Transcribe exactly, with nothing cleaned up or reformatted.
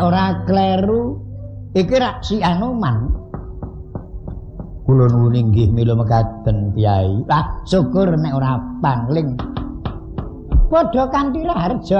ora kleru iki rak si Anoman. Kula nuwun inggih mila mekaten Kyai. Lah syukur nek ora pangling. Padha kanthi raharja